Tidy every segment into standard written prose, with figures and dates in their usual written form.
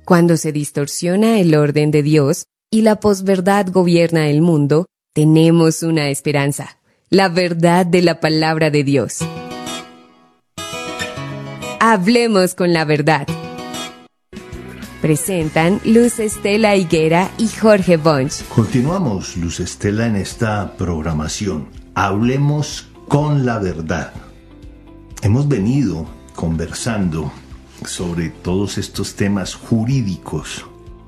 Cuando se distorsiona el orden de Dios y la posverdad gobierna el mundo, tenemos una esperanza: la verdad de la palabra de Dios. Hablemos con la verdad. Presentan Luz Estela Higuera y Jorge Bunch. Continuamos, Luz Estela, en esta programación. Hablemos con la verdad. Hemos venido conversando sobre todos estos temas jurídicos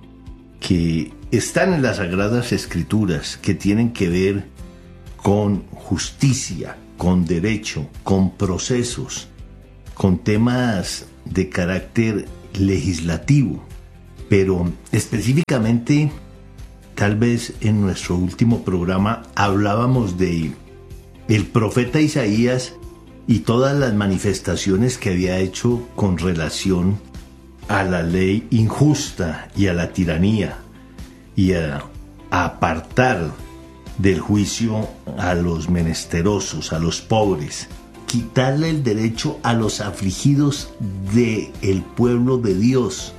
que están en las Sagradas Escrituras, que tienen que ver con justicia, con derecho, con procesos, con temas de carácter legislativo. Pero específicamente, tal vez en nuestro último programa hablábamos de el profeta Isaías y todas las manifestaciones que había hecho con relación a la ley injusta y a la tiranía y a apartar del juicio a los menesterosos, a los pobres, quitarle el derecho a los afligidos del pueblo de Dios,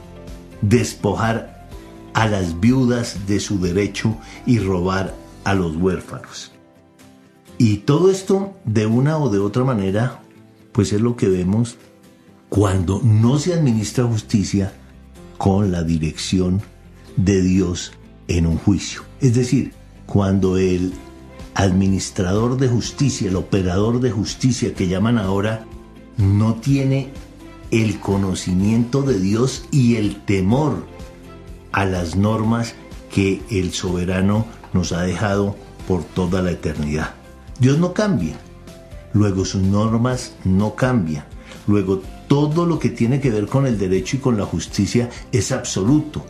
despojar a las viudas de su derecho y robar a los huérfanos. Y todo esto, de una o de otra manera, pues es lo que vemos cuando no se administra justicia con la dirección de Dios en un juicio. Es decir, cuando el administrador de justicia, el operador de justicia que llaman ahora, no tiene el conocimiento de Dios y el temor a las normas que el soberano nos ha dejado por toda la eternidad. Dios no cambia, luego sus normas no cambian, luego todo lo que tiene que ver con el derecho y con la justicia es absoluto.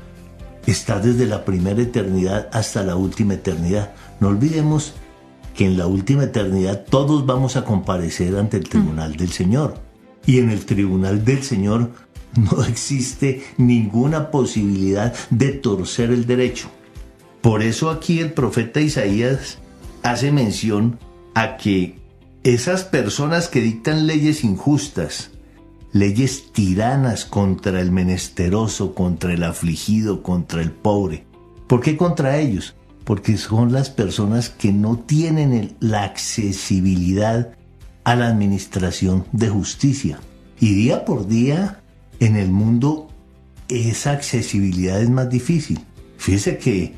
Está desde la primera eternidad hasta la última eternidad. No olvidemos que en la última eternidad todos vamos a comparecer ante el tribunal del Señor. Y en el tribunal del Señor no existe ninguna posibilidad de torcer el derecho. Por eso aquí el profeta Isaías hace mención a que esas personas que dictan leyes injustas, leyes tiranas contra el menesteroso, contra el afligido, contra el pobre. ¿Por qué contra ellos? Porque son las personas que no tienen la accesibilidad a la administración de justicia. Y día por día en el mundo esa accesibilidad es más difícil. Fíjese que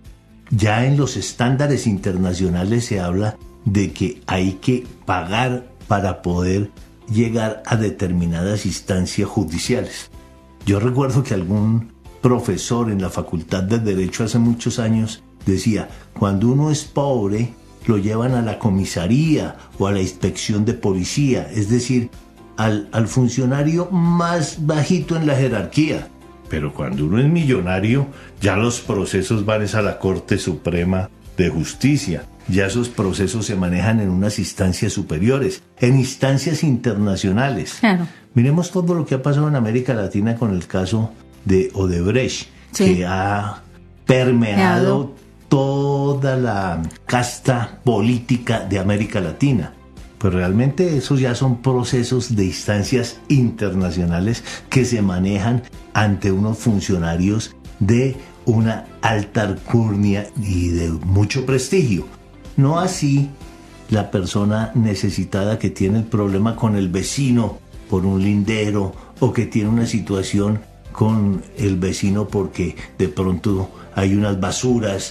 ya en los estándares internacionales se habla de que hay que pagar para poder llegar a determinadas instancias judiciales. Yo recuerdo que algún profesor en la Facultad de Derecho hace muchos años decía, cuando uno es pobre, lo llevan a la comisaría o a la inspección de policía, es decir, al funcionario más bajito en la jerarquía. Pero cuando uno es millonario, ya los procesos van a la Corte Suprema de Justicia. Ya esos procesos se manejan en unas instancias superiores, en instancias internacionales. Claro. Miremos todo lo que ha pasado en América Latina con el caso de Odebrecht, sí, que ha permeado toda la casta política de América Latina. Pero realmente esos ya son procesos de instancias internacionales que se manejan ante unos funcionarios de una alta alcurnia y de mucho prestigio. No así la persona necesitada que tiene el problema con el vecino por un lindero o que tiene una situación con el vecino porque de pronto hay unas basuras.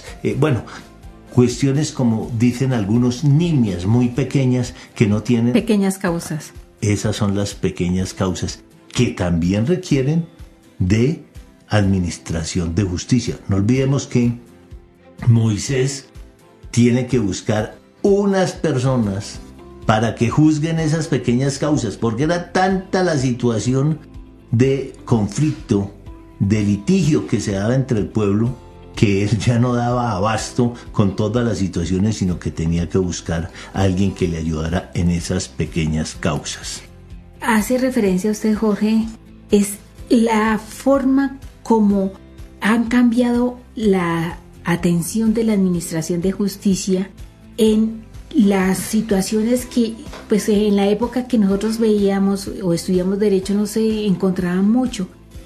Cuestiones como dicen algunos, nimias muy pequeñas que no tienen... Pequeñas causas. Esas son las pequeñas causas que también requieren de administración de justicia. No olvidemos que Moisés tiene que buscar unas personas para que juzguen esas pequeñas causas, porque era tanta la situación de conflicto, de litigio que se daba entre el pueblo, que él ya no daba abasto con todas las situaciones, sino que tenía que buscar a alguien que le ayudara en esas pequeñas causas. Hace referencia a usted, Jorge, es la forma como han cambiado la atención de la administración de justicia en las situaciones que, pues en la época que nosotros veíamos o estudiamos derecho no se encontraban mucho,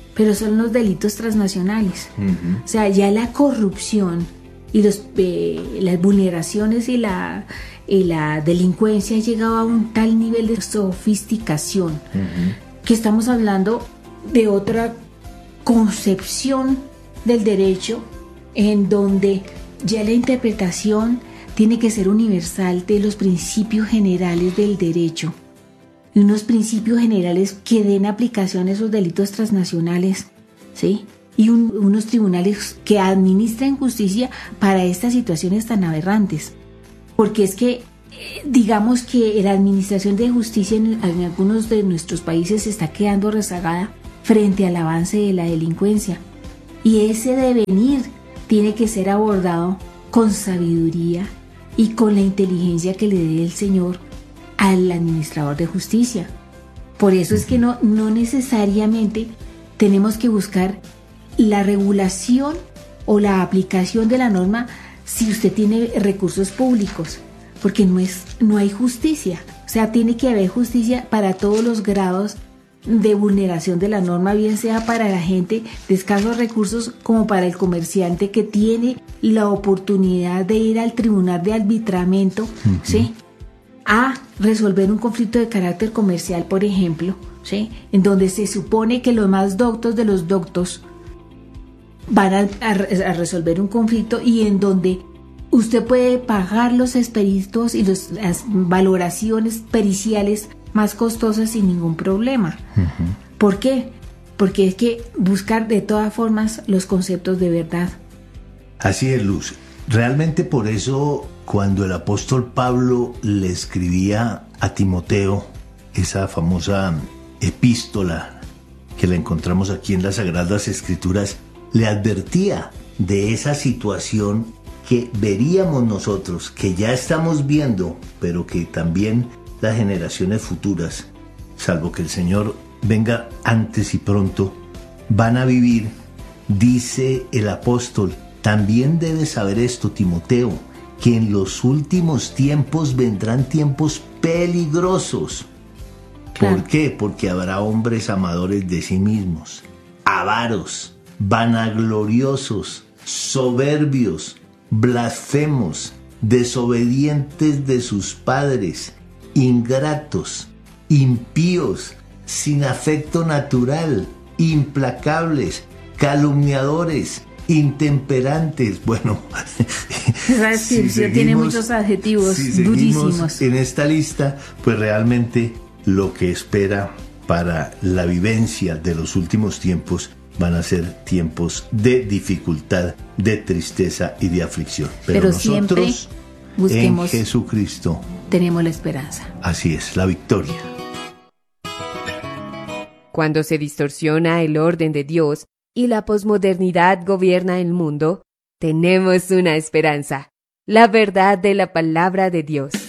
pero son los delitos transnacionales. Ujú. O sea, ya la corrupción y las vulneraciones y la delincuencia ha llegado a un tal nivel de sofisticación que estamos hablando de otra concepción del derecho, en donde ya la interpretación tiene que ser universal de los principios generales del derecho, y unos principios generales que den aplicación a esos delitos transnacionales, ¿sí? Y unos tribunales que administren justicia para estas situaciones tan aberrantes. Porque es que, digamos que la administración de justicia en algunos de nuestros países está quedando rezagada frente al avance de la delincuencia. Y ese devenir tiene que ser abordado con sabiduría y con la inteligencia que le dé el Señor al administrador de justicia. Por eso es que no necesariamente tenemos que buscar la regulación o la aplicación de la norma si usted tiene recursos públicos, porque no hay justicia. O sea, tiene que haber justicia para todos los grados de vulneración de la norma, bien sea para la gente de escasos recursos como para el comerciante que tiene la oportunidad de ir al tribunal de arbitramiento, ¿sí?, a resolver un conflicto de carácter comercial, por ejemplo, ¿sí?, en donde se supone que los más doctos de los doctos van a resolver un conflicto, y en donde usted puede pagar los experitos y las valoraciones periciales más costosas sin ningún problema. ¿Por qué? Porque es que buscar de todas formas los conceptos de verdad. Así es, Luz. Realmente por eso, cuando el apóstol Pablo le escribía a Timoteo esa famosa epístola que la encontramos aquí en las Sagradas Escrituras, le advertía de esa situación que veríamos nosotros, que ya estamos viendo, pero que también las generaciones futuras, salvo que el Señor venga antes y pronto, van a vivir. Dice el apóstol: también debes saber esto, Timoteo, que en los últimos tiempos vendrán tiempos peligrosos. Claro. ¿Por qué? Porque habrá hombres amadores de sí mismos, avaros, vanagloriosos, soberbios, blasfemos, desobedientes de sus padres, ingratos, impíos, sin afecto natural, implacables, calumniadores, intemperantes. Bueno, Esa descripción tiene muchos adjetivos durísimos. En esta lista, pues realmente lo que espera para la vivencia de los últimos tiempos van a ser tiempos de dificultad, de tristeza y de aflicción. Pero siempre nosotros, busquemos, en Jesucristo, tenemos la esperanza. Así es, la victoria. Cuando se distorsiona el orden de Dios y la posmodernidad gobierna el mundo, tenemos una esperanza: la verdad de la palabra de Dios.